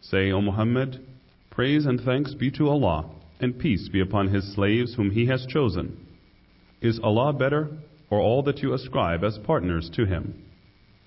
Say, O Muhammad, praise and thanks be to Allah, and peace be upon His slaves whom He has chosen. Is Allah better, or all that you ascribe as partners to Him?